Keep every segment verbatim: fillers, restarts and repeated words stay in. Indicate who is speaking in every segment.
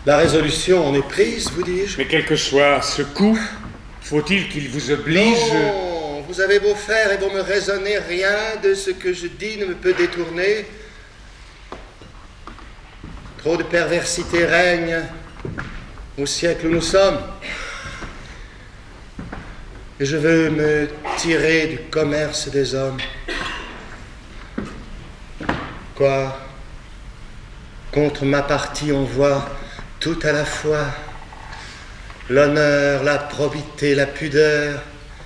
Speaker 1: La résolution en est prise, vous dis-je.
Speaker 2: Mais quel que soit ce coup, faut-il qu'il vous oblige...
Speaker 1: Non, vous avez beau faire et beau me raisonner, rien de ce que je dis ne me peut détourner. Trop de perversité règne au siècle où nous sommes. Et je veux me tirer du commerce des hommes. Quoi, contre ma partie, on voit tout à la fois l'honneur, la probité, la pudeur,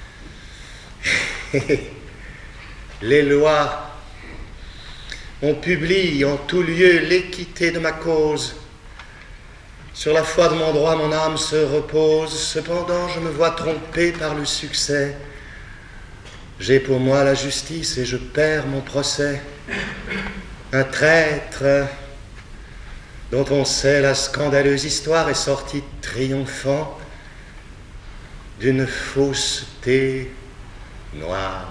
Speaker 1: les lois. On publie en tout lieu l'équité de ma cause. Sur la foi de mon droit, mon âme se repose. Cependant, je me vois trompé par le succès. J'ai pour moi la justice et je perds mon procès. Un traître dont on sait la scandaleuse histoire est sorti triomphant d'une fausseté noire.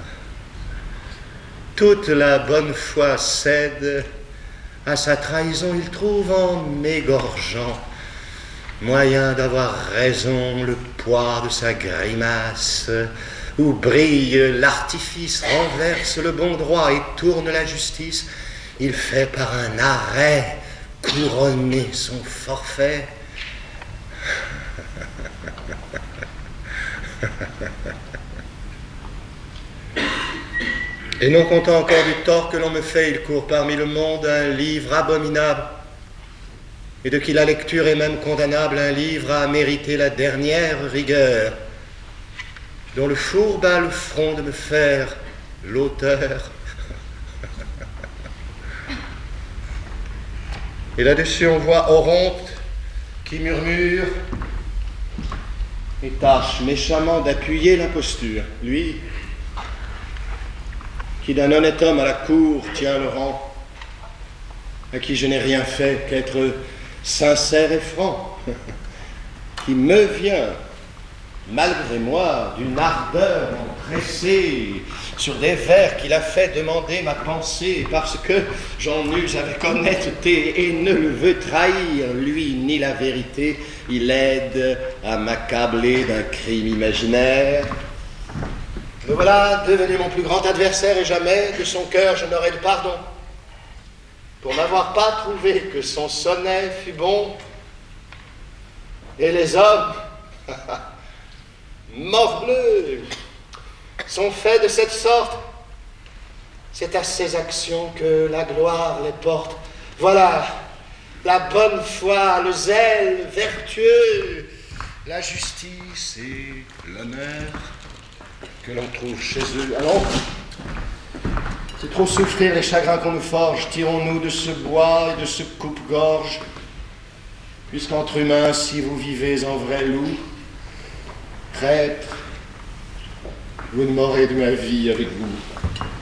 Speaker 1: Toute la bonne foi cède à sa trahison. Il trouve en m'égorgeant moyen d'avoir raison, le poids de sa grimace, où brille l'artifice, renverse le bon droit et tourne la justice. Il fait par un arrêt couronner son forfait. Et non content encore du tort que l'on me fait, il court parmi le monde un livre abominable, et de qui la lecture est même condamnable, un livre à mériter la dernière rigueur, dont le fourbe a le front de me faire l'auteur. Et là-dessus on voit Oronte qui murmure et tâche méchamment d'appuyer l'imposture, lui qui d'un honnête homme à la cour tient le rang, à qui je n'ai rien fait qu'être sincère et franc, qui me vient, malgré moi, d'une ardeur empressée sur des vers qu'il a fait demander ma pensée, parce que j'en use avec honnêteté et ne le veut trahir, lui, ni la vérité. Il aide à m'accabler d'un crime imaginaire. Me voilà devenu mon plus grand adversaire et jamais de son cœur je n'aurai de pardon. Pour n'avoir pas trouvé que son sonnet fut bon. Et les hommes, morbleu, sont faits de cette sorte. C'est à ces actions que la gloire les porte. Voilà, la bonne foi, le zèle vertueux, la justice et l'honneur que l'on trouve chez eux. Allons, c'est trop souffrir les chagrins qu'on nous forge. Tirons-nous de ce bois et de ce coupe-gorge, puisqu'entre humains, si vous vivez en vrai loup, traître, vous ne m'aurez de ma vie avec vous.